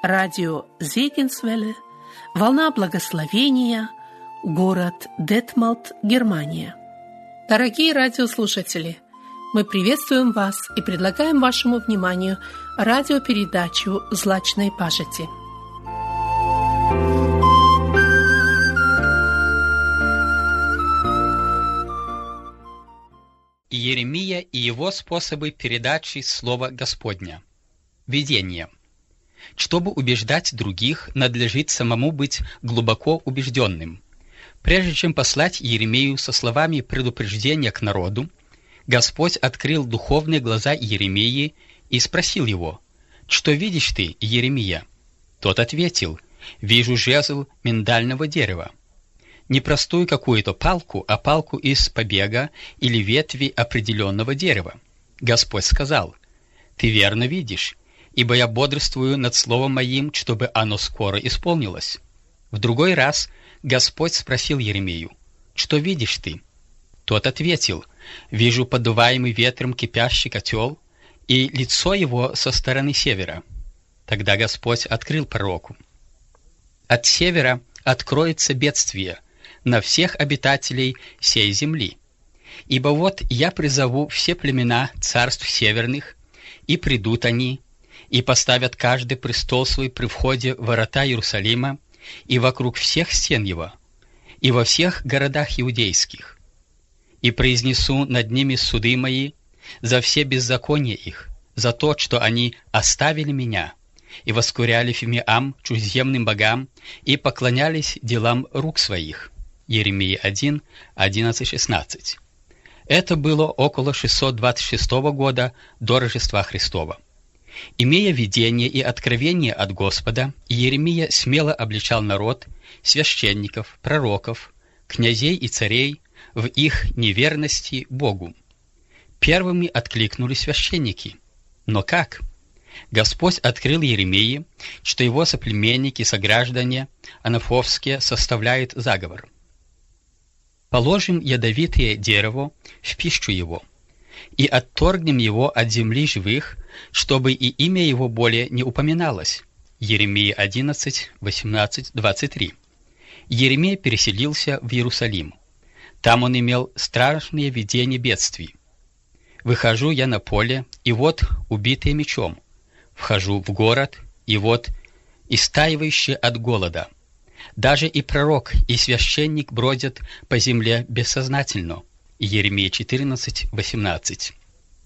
радио Зегенсвелле, волна благословения, город Детмалт, Германия. Дорогие радиослушатели, мы приветствуем вас и предлагаем вашему вниманию радиопередачу «Злачной пажити». Иеремия и его способы передачи Слова Господня. Видение. Чтобы убеждать других, надлежит самому быть глубоко убежденным. Прежде чем послать Иеремию со словами предупреждения к народу, Господь открыл духовные глаза Иеремии и спросил его: «Что видишь ты, Иеремия?» Тот ответил: «Вижу жезл миндального дерева». Не простую какую-то палку, а палку из побега или ветви определенного дерева. Господь сказал: «Ты верно видишь, ибо я бодрствую над словом моим, чтобы оно скоро исполнилось». В другой раз Господь спросил Иеремию: «Что видишь ты?» Тот ответил: «Вижу подуваемый ветром кипящий котел, и лицо его со стороны севера». Тогда Господь открыл пророку: «От севера откроется бедствие на всех обитателей сей земли. Ибо вот я призову все племена царств северных, и придут они, и поставят каждый престол свой при входе в ворота Иерусалима, и вокруг всех стен его, и во всех городах иудейских. И произнесу над ними суды мои за все беззакония их, за то, что они оставили меня, и воскуряли фимиам, чужеземным богам, и поклонялись делам рук своих». Иеремия 1, 11-16. Это было около 626 года до Рождества Христова. Имея видение и откровение от Господа, Иеремия смело обличал народ, священников, пророков, князей и царей в их неверности Богу. Первыми откликнулись священники. Но как? Господь открыл Иеремии, что его соплеменники-сограждане анафовские составляют заговор. «Положим ядовитое дерево в пищу его, и отторгнем его от земли живых, чтобы и имя его более не упоминалось». Иеремия 11, 18, 23. Иеремия переселился в Иерусалим. Там он имел страшные видения бедствий. «Выхожу я на поле, и вот убитые мечом. Вхожу в город, и вот истаивающие от голода. Даже и пророк, и священник бродят по земле бессознательно». Иеремия 14, 18.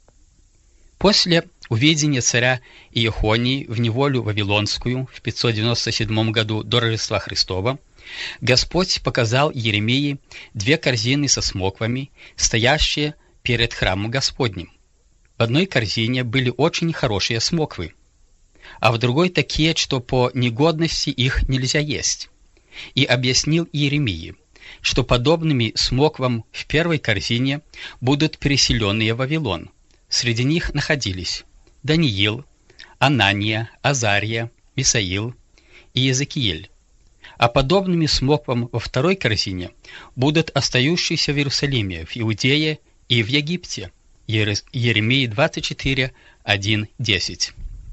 После уведения царя Иехонии в неволю вавилонскую в 597 году до Рождества Христова Господь показал Иеремии 2 корзины со смоквами, стоящие перед храмом Господним. В одной корзине были очень хорошие смоквы, а в другой такие, что по негодности их нельзя есть. И объяснил Иеремии, что подобными смоквам в первой корзине будут переселенные в Вавилон. Среди них находились Даниил, Анания, Азария, Мисаил и Иезекииль. А подобными смоквам во второй корзине будут остающиеся в Иерусалиме, в Иудее и в Египте. Иеремии 24, 1, 10.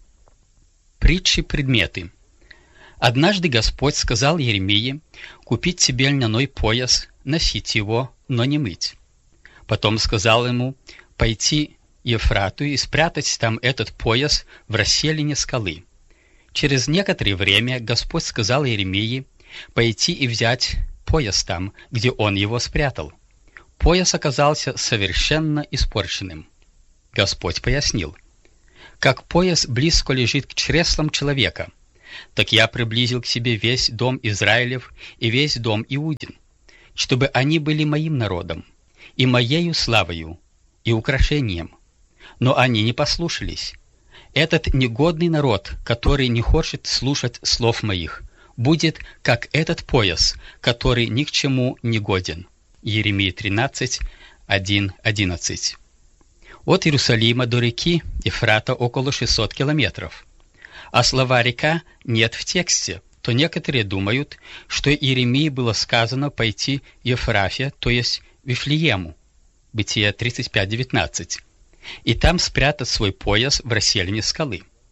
Притчи-предметы. Однажды Господь сказал Иеремии купить себе льняной пояс, носить его, но не мыть. Потом сказал ему пойти к Ефрату и спрятать там этот пояс в расселине скалы. Через некоторое время Господь сказал Иеремии пойти и взять пояс там, где он его спрятал. Пояс оказался совершенно испорченным. Господь пояснил: «Как пояс близко лежит к чреслам человека, так я приблизил к себе весь дом Израилев и весь дом Иудин, чтобы они были моим народом, и моею славою, и украшением. Но они не послушались. Этот негодный народ, который не хочет слушать слов моих, будет как этот пояс, который ни к чему не годен». Иеремия 13, 1, 11. От Иерусалима до реки Ефрата около 600 километров. А слова «река» нет в тексте, то некоторые думают, что Иеремии было сказано пойти в Ефрафе, то есть Вифлеему, Бытие 35:19, и там спрятать свой пояс в расселине скалы.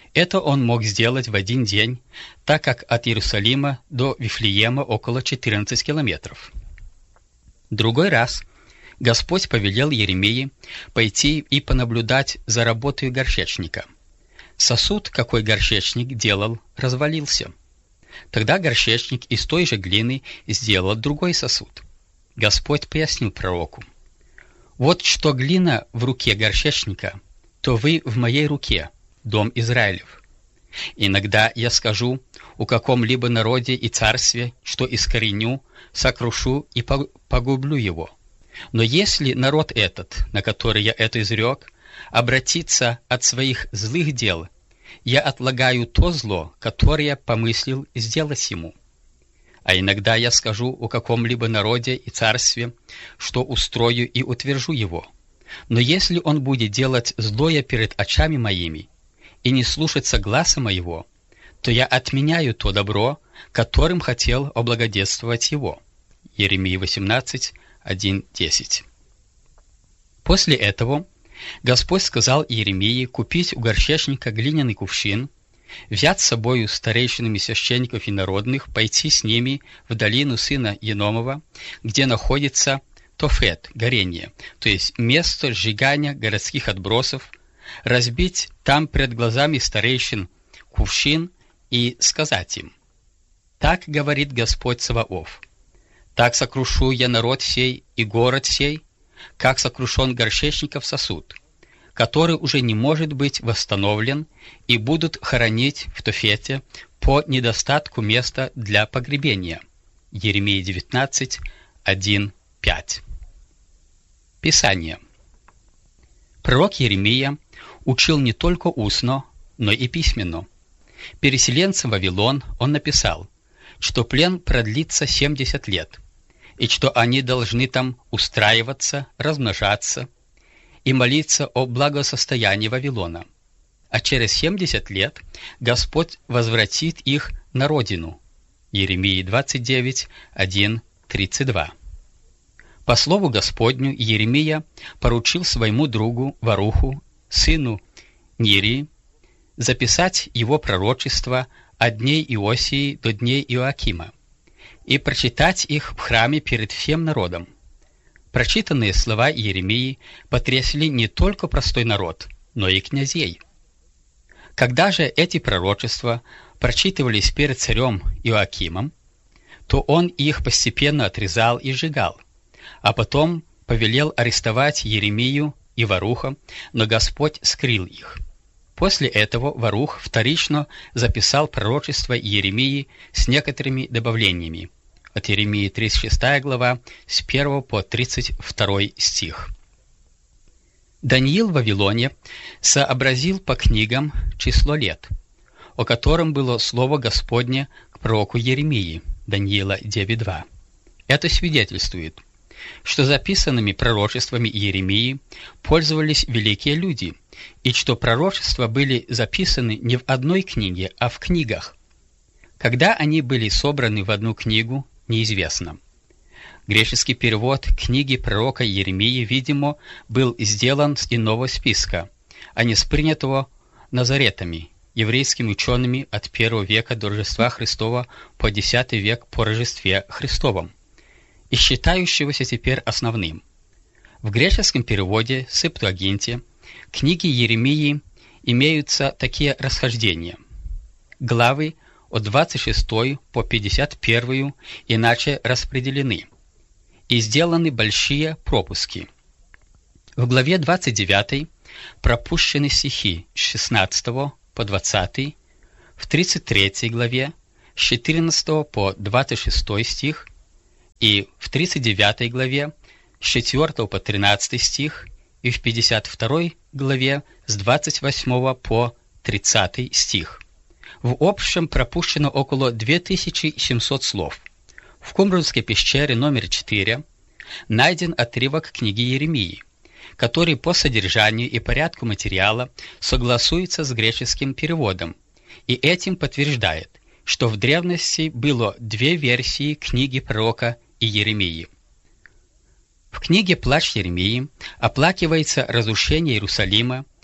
Это он мог сделать в один день, так как от Иерусалима до Вифлеема около 14 километров. Другой раз Господь повелел Иеремии пойти и понаблюдать за работой горшечника. Сосуд, какой горшечник делал, развалился. Тогда горшечник из той же глины сделал другой сосуд. Господь пояснил пророку: «Вот что глина в руке горшечника, то вы в моей руке, дом Израилев. Иногда я скажу о каком-либо народе и царстве, что искореню, сокрушу и погублю его. Но если народ этот, на который я это изрек, обратится от своих злых дел, я отлагаю то зло, которое помыслил сделать ему. А иногда я скажу о каком-либо народе и царстве, что устрою и утвержу его. Но если он будет делать злое перед очами моими и не слушаться гласа моего, то я отменяю то добро, которым хотел облагодетельствовать его». Иеремии 18, 1-10. После этого Господь сказал Иеремии купить у горшечника глиняный кувшин, взять с собою старейшинами священников и народных, пойти с ними в долину сына Еномова, где находится Тофет, горение, то есть место сжигания городских отбросов, разбить там пред глазами старейшин кувшин и сказать им: «Так говорит Господь Саваоф: так сокрушу я народ сей и город сей, как сокрушен горшечников сосуд, который уже не может быть восстановлен, и будут хоронить в Тофете по недостатку места для погребения». Иеремия 19, 1, 5. Писание. Пророк Иеремия учил не только устно, но и письменно. Переселенцам в Вавилон он написал, что плен продлится 70 лет, и что они должны там устраиваться, размножаться и молиться о благосостоянии Вавилона. А через 70 лет Господь возвратит их на родину. Иеремии 29, 1, 32. По слову Господню Иеремия поручил своему другу Варуху, сыну Нирии, записать его пророчества от дней Иосии до дней Иоакима и прочитать их в храме перед всем народом. Прочитанные слова Иеремии потрясли не только простой народ, но и князей. Когда же эти пророчества прочитывались перед царем Иоакимом, то он их постепенно отрезал и сжигал, а потом повелел арестовать Иеремию и Варуха, но Господь скрыл их. После этого Варух вторично записал пророчество Иеремии с некоторыми добавлениями. От Иеремии 36 глава, с 1 по 32 стих. Даниил в Вавилоне сообразил по книгам число лет, о котором было слово Господне к пророку Иеремии, Даниила 9.2. Это свидетельствует, что записанными пророчествами Иеремии пользовались великие люди, и что пророчества были записаны не в одной книге, а в книгах. Когда они были собраны в одну книгу, неизвестно. Греческий перевод книги пророка Иеремии, видимо, был сделан с иного списка, а не с принятого назаретами, еврейскими учеными от 1 века до Рождества Христова по 10 век по Рождестве Христовом, и считающегося теперь основным. В греческом переводе Септуагинте книги Иеремии имеются такие расхождения. Главы от 26 по 51 иначе распределены, и сделаны большие пропуски. В главе 29 пропущены стихи с 16 по 20, в 33 главе с 14 по 26 стих, и в 39 главе с 4 по 13 стих, и в 52 главе с 28 по 30 стих. В общем пропущено около 2700 слов. В Кумранской пещере номер 4 найден отрывок книги Иеремии, который по содержанию и порядку материала согласуется с греческим переводом, и этим подтверждает, что в древности было две версии книги пророка Иеремии. В книге «Плач Иеремии» оплакивается разрушение Иерусалима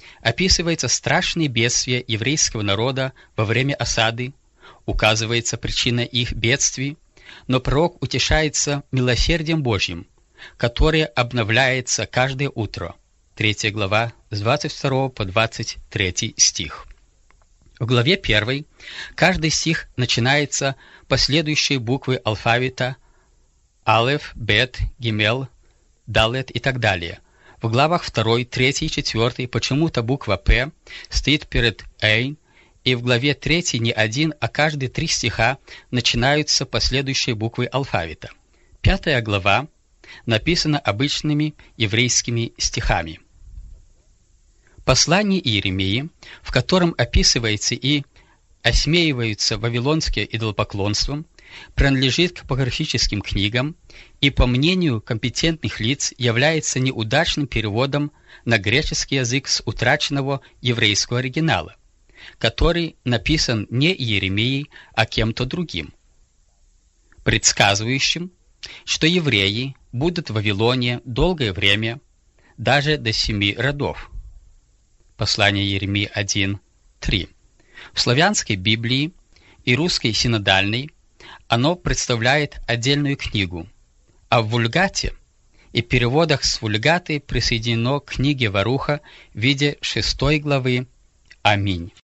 описывается страшные бедствия еврейского народа во время осады, указывается причина их бедствий, но пророк утешается милосердием Божьим, которое обновляется каждое утро. 3 глава, с 22 по 23 стих. В главе 1 каждый стих начинается последующей буквы алфавита Алеф, Бет, Гимел, Далет и так далее. В главах 2, 3 и 4 почему-то буква П стоит перед Эй, и в главе 3 не один, а каждые 3 стиха начинаются последующей буквой алфавита. 5 глава написана обычными еврейскими стихами. Послание Иеремии, в котором описывается и осмеиваются вавилонское идолопоклонство, принадлежит к апокрифическим книгам и, по мнению компетентных лиц, является неудачным переводом на греческий язык с утраченного еврейского оригинала, который написан не Иеремией, а кем-то другим, предсказывающим, что евреи будут в Вавилоне долгое время, даже до 7 родов. Послание Иеремии 1:3. В славянской Библии и русской синодальной оно представляет отдельную книгу, а в Вульгате и переводах с Вульгаты присоединено к книге Варуха в виде 6 главы. Аминь.